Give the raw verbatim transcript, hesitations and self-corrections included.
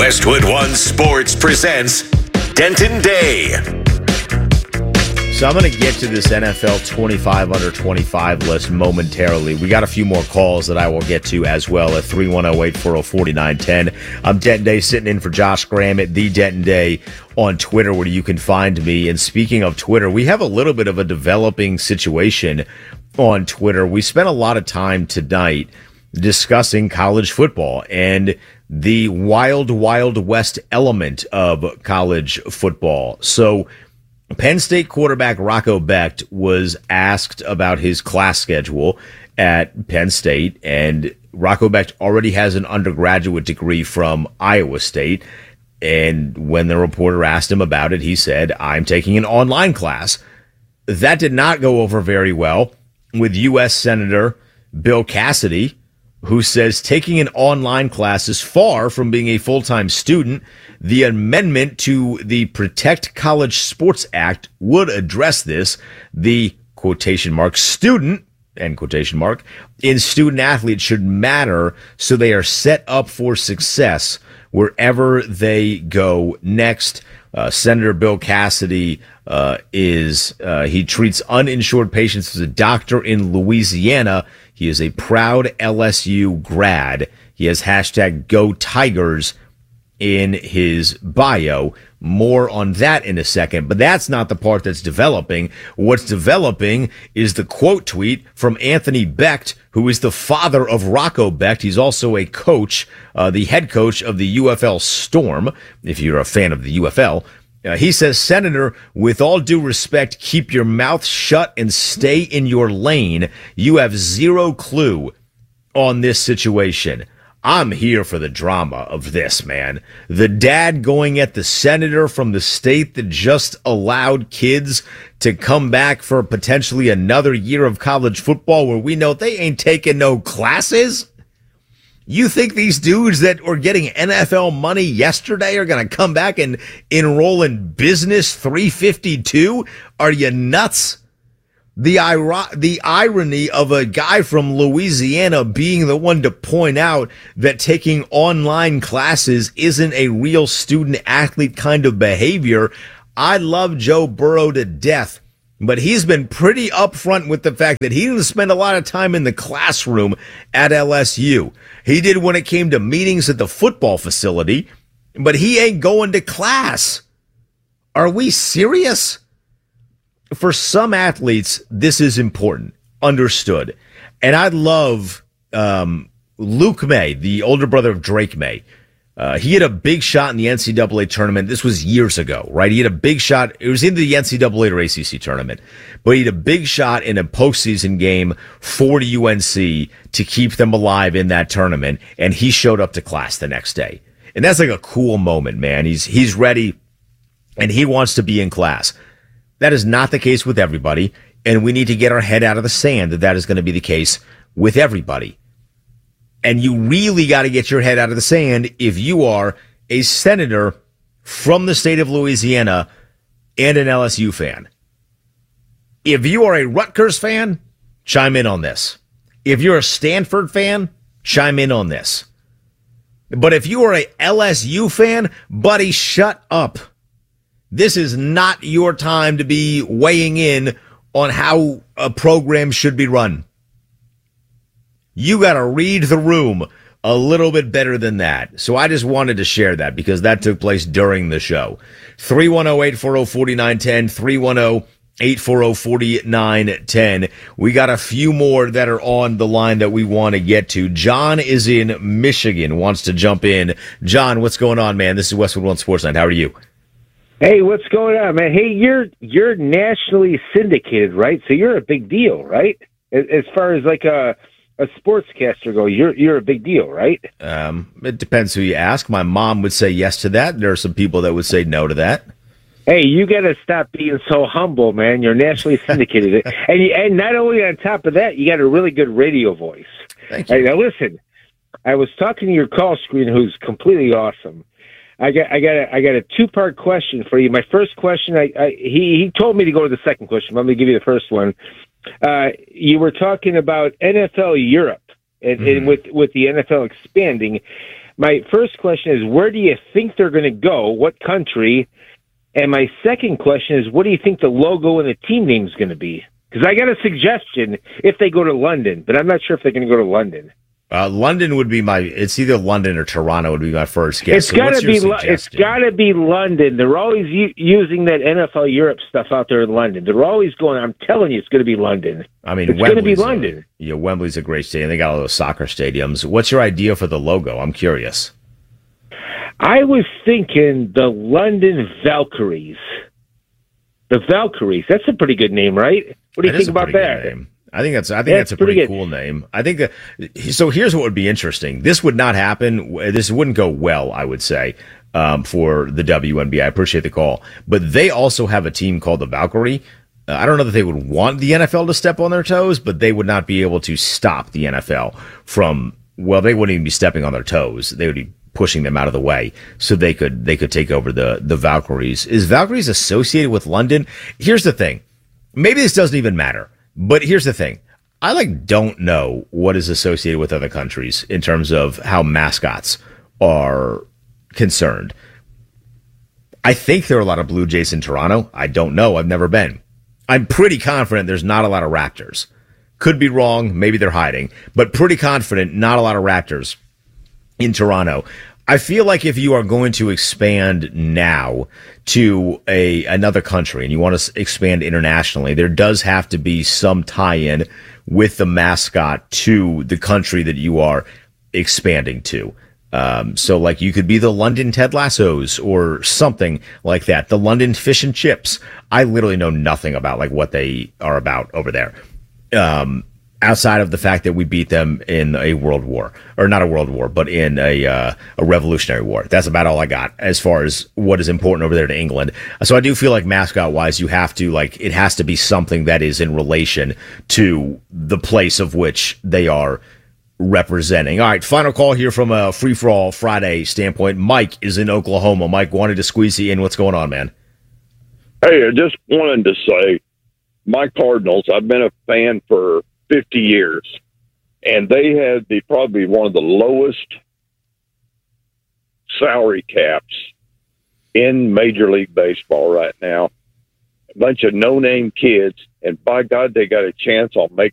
Westwood One Sports presents Denton Day. So I'm going to get to this N F L twenty-five under twenty-five list momentarily. We got a few more calls that I will get to as well at three one zero, eight four zero, four nine one zero. I'm Denton Day, sitting in for Josh Graham at The Denton Day on Twitter, where you can find me. And speaking of Twitter, we have a little bit of a developing situation on Twitter. We spent a lot of time tonight discussing college football and the wild, wild west element of college football. So Penn State quarterback Rocco Becht was asked about his class schedule at Penn State, and Rocco Becht already has an undergraduate degree from Iowa State. And when the reporter asked him about it, he said, "I'm taking an online class." That did not go over very well with U S Senator Bill Cassidy, who says taking an online class is far from being a full-time student. The amendment to the Protect College Sports Act would address this. The quotation mark student, end quotation mark, in student athletes should matter so they are set up for success wherever they go next. Uh, Senator Bill Cassidy uh, is, uh, he treats uninsured patients as a doctor in Louisiana. He is a proud L S U grad. He has hashtag Go Tigers in his bio. More on that in a second, but that's not the part that's developing. What's developing is the quote tweet from Anthony Becht, who is the father of Rocco Becht. He's also a coach, uh, the head coach of the U F L Storm, if you're a fan of the U F L. Uh, he says, "Senator, with all due respect, keep your mouth shut and stay in your lane. You have zero clue on this situation." I'm here for the drama of this, man. The dad going at the senator from the state that just allowed kids to come back for potentially another year of college football where we know they ain't taking no classes. You think these dudes that were getting N F L money yesterday are going to come back and enroll in Business three fifty-two? Are you nuts? The iro- the irony of a guy from Louisiana being the one to point out that taking online classes isn't a real student-athlete kind of behavior. I love Joe Burrow to death, but he's been pretty upfront with the fact that he didn't spend a lot of time in the classroom at L S U. He did when it came to meetings at the football facility, but he ain't going to class. Are we serious? For some athletes, this is important, understood. And I love um, Luke May, the older brother of Drake May. Uh, he had a big shot in the N C double A tournament. This was years ago, right? He had a big shot. It was in the N C double A or A C C tournament. But he had a big shot in a postseason game for U N C to keep them alive in that tournament. And he showed up to class the next day. And that's like a cool moment, man. He's, he's ready, and he wants to be in class. That is not the case with everybody, and we need to get our head out of the sand that that is going to be the case with everybody. And you really got to get your head out of the sand if you are a senator from the state of Louisiana and an L S U fan. If you are a Rutgers fan, chime in on this. If you're a Stanford fan, chime in on this. But if you are a L S U fan, buddy, shut up. This is not your time to be weighing in on how a program should be run. You got to read the room a little bit better than that. So I just wanted to share that because that took place during the show. three one zero, eight four zero, four nine one zero, three one zero, eight four zero, four nine one zero. We got a few more that are on the line that we want to get to. John is in Michigan, wants to jump in. John, what's going on, man? This is Westwood One Sports Night. How are you? Hey, what's going on, man? Hey, you're you're nationally syndicated, right? So you're a big deal, right? As far as like a a sportscaster go, you're you're a big deal, right? Um, it depends who you ask. My mom would say yes to that. There are some people that would say no to that. Hey, you got to stop being so humble, man. You're nationally syndicated, and you, and not only on top of that, you got a really good radio voice. Thank you. Hey, now listen, I was talking to your call screen, who's completely awesome. I got, I got, a, I got a two-part question for you. My first question, I, I he, he told me to go to the second question. Let me give you the first one. Uh, you were talking about N F L Europe, and, mm-hmm. and with with the N F L expanding, my first question is, where do you think they're going to go? What country? And my second question is, what do you think the logo and the team name is going to be? Because I got a suggestion if they go to London, but I'm not sure if they're going to go to London. Uh, London would be my. It's either London or Toronto would be my first guess. It's so got to be. It's got to be London. They're always u- using that N F L Europe stuff out there in London. They're always going. I'm telling you, it's going to be London. I mean, it's going to be London. A, yeah, Wembley's a great stadium. They got all those soccer stadiums. What's your idea for the logo? I'm curious. I was thinking the London Valkyries. The Valkyries. That's a pretty good name, right? What do you that think about that? Name. I think that's I think that's, that's a pretty, pretty cool name. I think that so here's what would be interesting. This would not happen. This wouldn't go well, I would say, um, for the W N B A. I appreciate the call. But they also have a team called the Valkyrie. Uh, I don't know that they would want the N F L to step on their toes, but they would not be able to stop the N F L from, well, they wouldn't even be stepping on their toes. They would be pushing them out of the way so they could they could take over the the Valkyries. Is Valkyries associated with London? Here's the thing. Maybe this doesn't even matter. But here's the thing. I like don't know what is associated with other countries in terms of how mascots are concerned. I think there are a lot of Blue Jays in Toronto. I don't know. I've never been. I'm pretty confident there's not a lot of Raptors. Could be wrong. Maybe they're hiding. But pretty confident not a lot of Raptors in Toronto. I feel like if you are going to expand now to a another country and you want to expand internationally, there does have to be some tie-in with the mascot to the country that you are expanding to. Um, so like you could be the London Ted Lassos or something like that. The London Fish and Chips. I literally know nothing about like what they are about over there. Um, outside of the fact that we beat them in a world war, or not a world war, but in a uh, a revolutionary war. That's about all I got as far as what is important over there to England. So I do feel like mascot wise, you have to like, it has to be something that is in relation to the place of which they are representing. All right. Final call here from a free for all Friday standpoint. Mike is in Oklahoma. Mike wanted to squeeze you in. What's going on, man? Hey, I just wanted to say my Cardinals, I've been a fan for fifty years, and they had the probably one of the lowest salary caps in Major League Baseball right now. A bunch of no-name kids, and by God, they got a chance on making